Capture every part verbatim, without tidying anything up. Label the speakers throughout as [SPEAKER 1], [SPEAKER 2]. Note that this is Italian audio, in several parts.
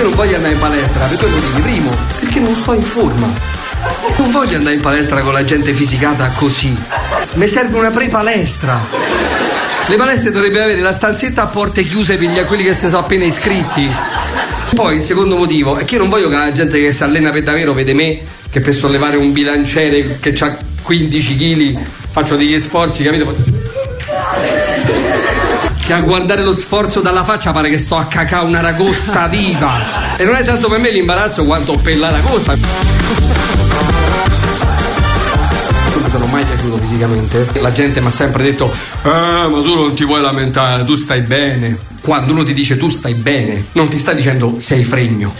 [SPEAKER 1] io non voglio andare in palestra per due motivi. Primo, perché non sto in forma. Non voglio andare in palestra con la gente fisicata così. Mi serve una pre-palestra. Le palestre dovrebbero avere la stanzetta a porte chiuse per gli, quelli che si sono appena iscritti. Poi il secondo motivo è che io non voglio che la gente che si allena per davvero vede me che per sollevare un bilanciere che ha quindici chili faccio degli sforzi, capito? Che a guardare lo sforzo dalla faccia pare che sto a cacà una ragosta viva. E non è tanto per me l'imbarazzo quanto per la ragosta. Non mi sono mai piaciuto fisicamente. La gente mi ha sempre detto ah, ma tu non ti vuoi lamentare, tu stai bene. Quando uno ti dice tu stai bene, non ti sta dicendo sei fregno.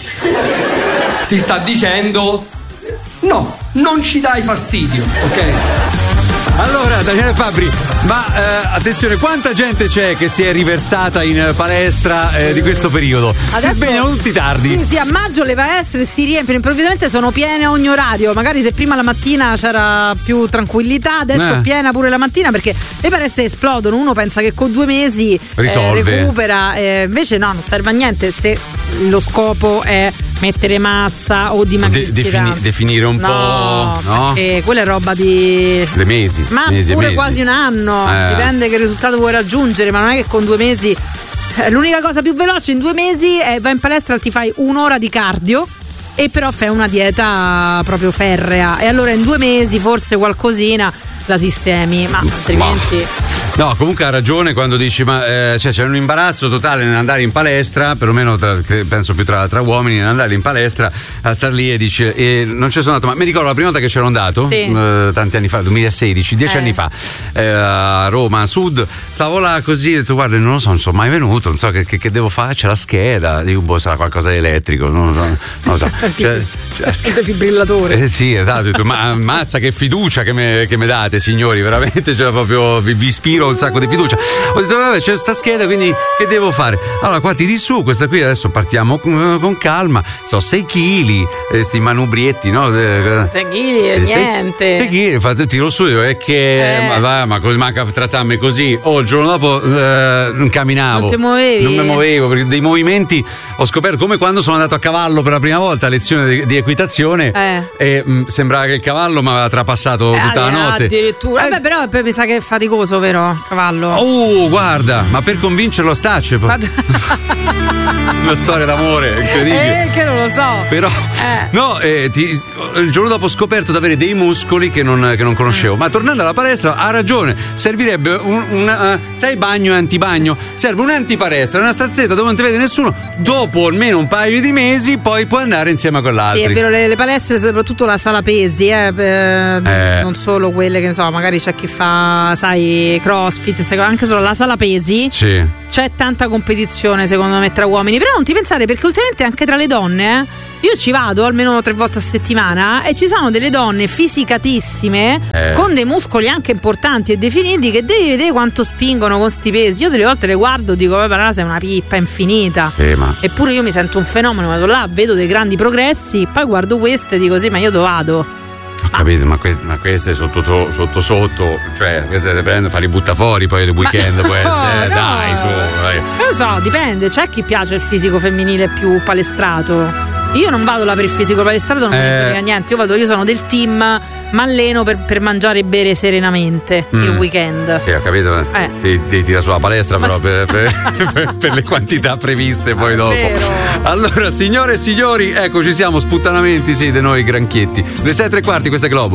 [SPEAKER 1] Ti sta dicendo no, non ci dai fastidio, ok?
[SPEAKER 2] Allora, Daniele Fabbri, ma eh, attenzione, quanta gente c'è che si è riversata in palestra eh, di questo periodo?
[SPEAKER 3] Adesso,
[SPEAKER 2] si svegliano tutti tardi.
[SPEAKER 3] Sì, sì, a maggio le palestre si riempiono, improvvisamente sono piene a ogni orario. Magari se prima la mattina c'era più tranquillità, adesso
[SPEAKER 2] eh.
[SPEAKER 3] è piena pure la mattina perché le palestre esplodono. Uno pensa che con due mesi
[SPEAKER 2] risolve,
[SPEAKER 3] eh, recupera, eh, invece no, non serve a niente se lo scopo è mettere massa o dimagristica.
[SPEAKER 2] De- defini- definire un
[SPEAKER 3] no,
[SPEAKER 2] po', no?
[SPEAKER 3] Perché quella è roba di
[SPEAKER 2] dei mesi.
[SPEAKER 3] Ma
[SPEAKER 2] mesi
[SPEAKER 3] pure
[SPEAKER 2] mesi.
[SPEAKER 3] quasi un anno,
[SPEAKER 2] eh.
[SPEAKER 3] dipende che risultato vuoi raggiungere, ma non è che con due mesi. L'unica cosa più veloce in due mesi è vai in palestra, ti fai un'ora di cardio e però fai una dieta proprio ferrea e allora in due mesi forse qualcosina la sistemi, ma altrimenti.
[SPEAKER 2] No, comunque ha ragione quando dici ma eh, cioè, c'è un imbarazzo totale nell'andare in palestra, perlomeno tra, penso più tra, tra uomini, nell'andare in palestra a star lì e dici e non ci sono andato, ma mi ricordo la prima volta che c'ero andato,
[SPEAKER 3] sì.
[SPEAKER 2] eh, tanti anni fa, duemilasedici, dieci
[SPEAKER 3] eh.
[SPEAKER 2] anni fa, eh, a Roma Sud, stavo là così e ho detto guarda non lo so, non sono mai venuto, non so che, che, che devo fare, c'è la scheda, dico boh sarà qualcosa di elettrico, non lo so, non lo so. Cioè,
[SPEAKER 3] cioè, il defibrillatore.
[SPEAKER 2] Eh, sì, esatto, ho detto, ma ammazza che fiducia che me, che me date signori, veramente cioè, proprio vi, vi ispiro un sacco di fiducia. Ho detto vabbè c'è sta scheda quindi che devo fare? Allora qua tiri su questa qui, adesso partiamo con, con calma, so sei chili, questi manubrietti, no?
[SPEAKER 3] sei chili e niente.
[SPEAKER 2] sei chili, tiro su e che
[SPEAKER 3] eh.
[SPEAKER 2] ma va, ma così manca trattarmi così. Oh, il giorno dopo eh, non camminavo.
[SPEAKER 3] Non ti muovevi?
[SPEAKER 2] Non mi muovevo perché dei movimenti ho scoperto come quando sono andato a cavallo per la prima volta a lezione di, di equitazione
[SPEAKER 3] eh.
[SPEAKER 2] e mh, sembrava che il cavallo mi aveva trapassato
[SPEAKER 3] eh,
[SPEAKER 2] tutta la notte.
[SPEAKER 3] Addirittura.
[SPEAKER 2] Eh.
[SPEAKER 3] Vabbè, però mi sa che è faticoso, vero? Cavallo.
[SPEAKER 2] Oh, guarda, ma per convincerlo stace. Ma... una storia d'amore incredibile.
[SPEAKER 3] Eh, che non lo so.
[SPEAKER 2] Però,
[SPEAKER 3] eh.
[SPEAKER 2] no, eh, ti, il giorno dopo ho scoperto di avere dei muscoli che non, che non conoscevo. Ma tornando alla palestra, ha ragione. Servirebbe un, una, uh, sai, bagno e antibagno. Serve un antipalestra, una stanzetta dove non ti vede nessuno. Dopo almeno un paio di mesi, poi puoi andare insieme con l'altro.
[SPEAKER 3] Sì, è vero, le, le palestre, soprattutto la sala pesi, eh, per,
[SPEAKER 2] eh.
[SPEAKER 3] non solo quelle che ne so, magari c'è chi fa, sai, crossfit, anche solo la sala pesi.
[SPEAKER 2] Sì.
[SPEAKER 3] C'è tanta competizione secondo me tra uomini, però non ti pensare perché ultimamente anche tra le donne eh, io ci vado almeno tre volte a settimana e ci sono delle donne fisicatissime
[SPEAKER 2] eh.
[SPEAKER 3] con dei muscoli anche importanti e definiti che devi vedere quanto spingono con sti pesi. Io delle volte le guardo e dico vabbè però sei una pippa infinita,
[SPEAKER 2] eh, ma...
[SPEAKER 3] eppure io mi sento un fenomeno, vado là, vedo dei grandi progressi, poi guardo queste e dico sì ma io dove vado?
[SPEAKER 2] Ho capito, ma queste, ma queste sotto, sotto sotto, cioè queste le prendo, fa li butta fuori poi il weekend ma, può no, essere, no. dai su, dai.
[SPEAKER 3] Non lo so, dipende, c'è chi piace il fisico femminile più palestrato. Io non vado là per il fisico palestrato, non eh. mi frega niente. Io vado, io sono del team, m'alleno per, per mangiare e bere serenamente mm. il weekend.
[SPEAKER 2] Sì, ho capito.
[SPEAKER 3] Eh.
[SPEAKER 2] Ti, ti tira sulla palestra, ma però sì. per, per, per, per le quantità previste poi dopo.
[SPEAKER 3] Vero.
[SPEAKER 2] Allora, signore e signori, ecco ci siamo, sputtanamenti, sì, di noi granchietti. Le sei e tre quarti, questo è Globo.